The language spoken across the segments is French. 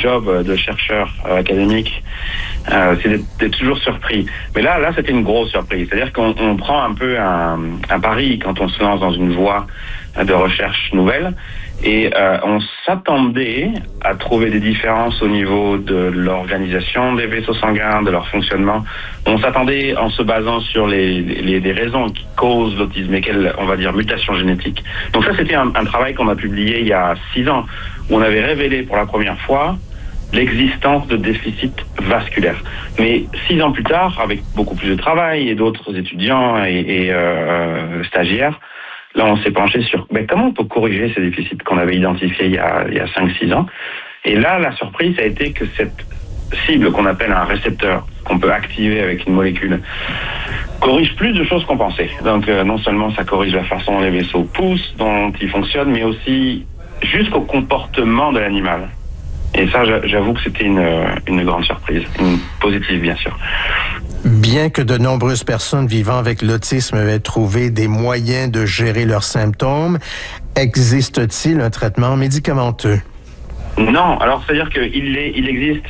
job de chercheur académique, c'est d'être toujours surpris. Mais là, c'était une grosse surprise. C'est-à-dire qu'on prend un peu un pari quand on se lance dans une voie de recherche nouvelle. Et on s'attendait à trouver des différences au niveau de l'organisation des vaisseaux sanguins, de leur fonctionnement. On s'attendait en se basant sur les raisons qui causent l'autisme, lesquelles, on va dire, mutations génétiques. Donc ça, c'était un travail qu'on a publié il y a 6 ans, où on avait révélé pour la première fois l'existence de déficits vasculaires. Mais 6 ans plus tard, avec beaucoup plus de travail et d'autres étudiants et stagiaires, là, on s'est penché sur comment on peut corriger ces déficits qu'on avait identifiés il y a 5-6 ans. Et là, la surprise a été que cette cible qu'on appelle un récepteur, qu'on peut activer avec une molécule, corrige plus de choses qu'on pensait. Donc, non seulement ça corrige la façon dont les vaisseaux poussent, dont ils fonctionnent, mais aussi jusqu'au comportement de l'animal. Et ça, j'avoue que c'était une grande surprise, une positive, bien sûr. Bien que de nombreuses personnes vivant avec l'autisme aient trouvé des moyens de gérer leurs symptômes, existe-t-il un traitement médicamenteux? Non, alors c'est-à-dire qu'il existe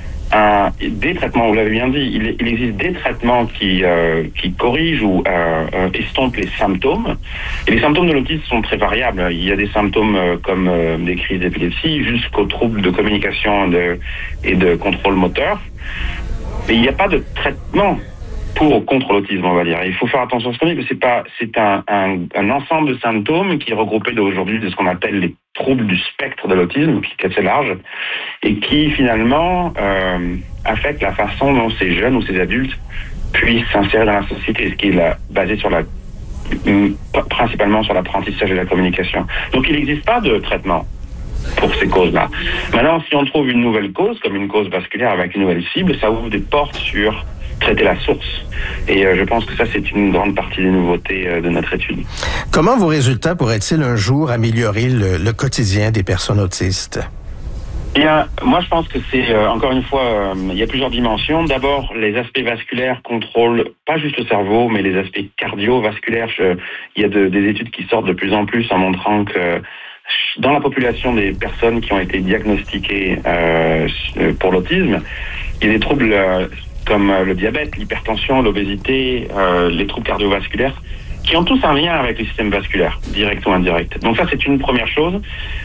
des traitements, vous l'avez bien dit, il existe des traitements qui corrigent ou estompent les symptômes. Et les symptômes de l'autisme sont très variables. Il y a des symptômes comme des crises d'épilepsie jusqu'aux troubles de communication et de contrôle moteur. Mais il n'y a pas de traitement contre l'autisme, on va dire. Il faut faire attention à ce qu'on dit, parce que c'est un ensemble de symptômes qui est regroupé aujourd'hui de ce qu'on appelle les troubles du spectre de l'autisme, qui est assez large, et qui finalement affectent la façon dont ces jeunes ou ces adultes puissent s'insérer dans la société, ce qui est basé sur principalement sur l'apprentissage et la communication. Donc il n'existe pas de traitement pour ces causes-là. Maintenant, si on trouve une nouvelle cause, comme une cause vasculaire avec une nouvelle cible, ça ouvre des portes sur traiter la source. Et je pense que ça, c'est une grande partie des nouveautés de notre étude. Comment vos résultats pourraient-ils un jour améliorer le quotidien des personnes autistes? Bien, moi je pense que c'est, encore une fois, il y a plusieurs dimensions. D'abord, les aspects vasculaires contrôlent pas juste le cerveau, mais les aspects cardiovasculaires. Il y a des études qui sortent de plus en plus en montrant que dans la population des personnes qui ont été diagnostiquées pour l'autisme, il y a des troubles comme le diabète, l'hypertension, l'obésité, les troubles cardiovasculaires, qui ont tous un lien avec le système vasculaire, direct ou indirect. Donc ça, c'est une première chose,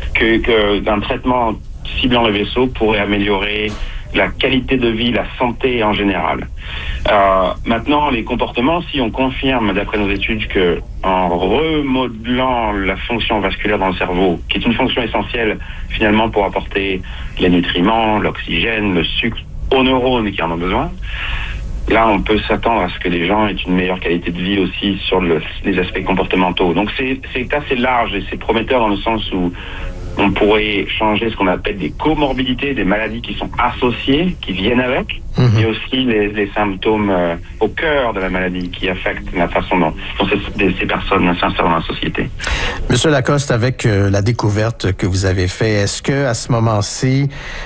qu'un traitement ciblant le vaisseau pourrait améliorer la qualité de vie, la santé en général. Maintenant, les comportements, si on confirme d'après nos études que en remodelant la fonction vasculaire dans le cerveau, qui est une fonction essentielle finalement pour apporter les nutriments, l'oxygène, le sucre aux neurones qui en ont besoin, là on peut s'attendre à ce que les gens aient une meilleure qualité de vie aussi sur les aspects comportementaux. Donc c'est assez large et c'est prometteur dans le sens où on pourrait changer ce qu'on appelle des comorbidités, des maladies qui sont associées, qui viennent avec, et aussi les symptômes au cœur de la maladie qui affectent la façon dont ces personnes s'insèrent dans la société. Monsieur Lacoste, avec la découverte que vous avez faite, est-ce que à ce moment-ci,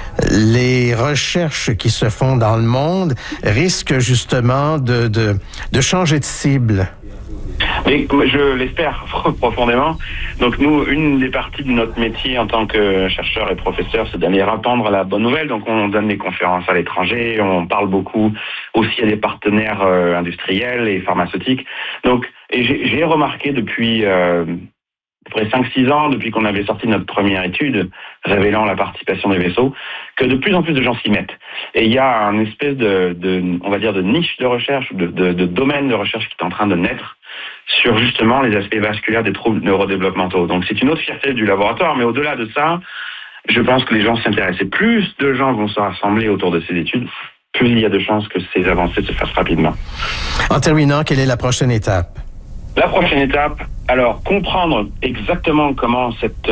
les recherches qui se font dans le monde risquent justement de changer de cible? Mais je l'espère profondément. Donc nous, une des parties de notre métier en tant que chercheur et professeur, c'est d'aller répandre la bonne nouvelle. Donc on donne des conférences à l'étranger, on parle beaucoup aussi à des partenaires industriels et pharmaceutiques. Donc j'ai remarqué depuis après 5-6 ans, depuis qu'on avait sorti notre première étude révélant la participation des vaisseaux, que de plus en plus de gens s'y mettent. Et il y a une espèce on va dire, de niche de recherche, de domaine de recherche qui est en train de naître sur justement les aspects vasculaires des troubles neurodéveloppementaux. Donc c'est une autre fierté du laboratoire, mais au-delà de ça, je pense que les gens s'intéressent. Et plus de gens vont se rassembler autour de ces études, plus il y a de chances que ces avancées se fassent rapidement. En terminant, quelle est la prochaine étape? La prochaine étape, alors comprendre exactement comment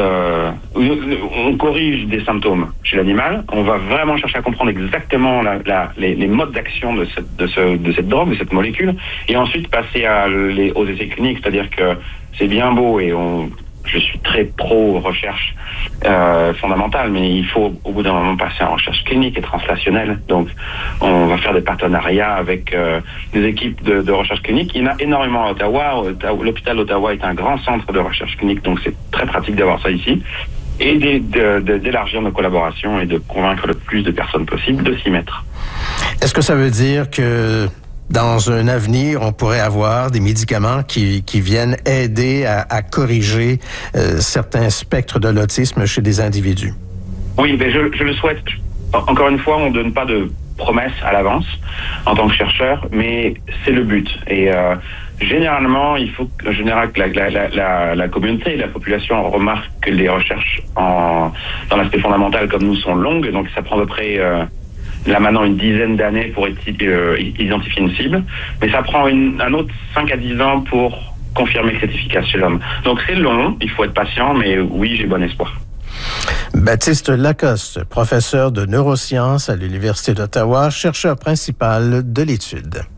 on corrige des symptômes chez l'animal. On va vraiment chercher à comprendre exactement les modes d'action de cette drogue, de cette molécule, et ensuite passer aux essais cliniques. C'est-à-dire que c'est bien beau et je suis très pro recherche fondamentale, mais il faut au bout d'un moment passer en recherche clinique et translationnelle. Donc on va faire des partenariats avec des équipes de recherche clinique. Il y en a énormément à Ottawa. L'hôpital d'Ottawa est un grand centre de recherche clinique, donc c'est très pratique d'avoir ça ici. et d'élargir nos collaborations et de convaincre le plus de personnes possible de s'y mettre. Est-ce que ça veut dire que dans un avenir, on pourrait avoir des médicaments qui viennent aider à corriger certains spectres de l'autisme chez des individus? Oui, mais je le souhaite. Encore une fois, on ne donne pas de promesses à l'avance en tant que chercheur, mais c'est le but. Et généralement, il faut que la communauté et la population remarquent que les recherches dans l'aspect fondamental comme nous sont longues, donc ça prend à peu près là maintenant une dizaine d'années pour identifier une cible, mais ça prend un autre 5 à 10 ans pour confirmer que c'est efficace chez l'homme. Donc c'est long, il faut être patient, mais oui, j'ai bon espoir. Baptiste Lacoste, professeur de neurosciences à l'Université d'Ottawa, chercheur principal de l'étude.